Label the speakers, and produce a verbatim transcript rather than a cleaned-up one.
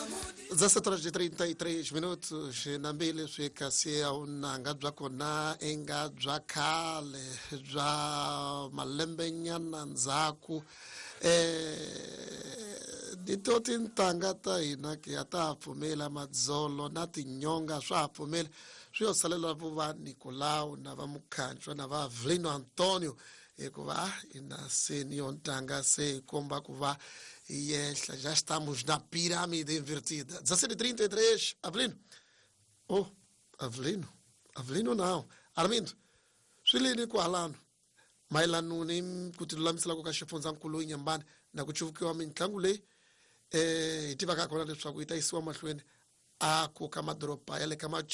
Speaker 1: dezessete trinta e três minutos na mbili swikasia unanga bya kona enga bya khale bya malembe nyana ndzhaku eh dito tintanga ta hina ke ata pfumela madzolo na tinyonga swa pfumela swi yo salela vuva Nicolau na va Mukhanjwa na va Avelino Antonio hikuva ina senior ntanga se komba kuva yehla já estamos na pirâmide invertida. dezessete trinta e três, Avelino. Oh, Avelino. Avelino não. Armindo. Swilini kwalano. Mailano ni kutilamisela kwa kashifunza nkulu nyambani na kuchuvukiwa mitlangu le eh itiva kakona leswaku itaisiwa mahlweni ako kama dropa yale kama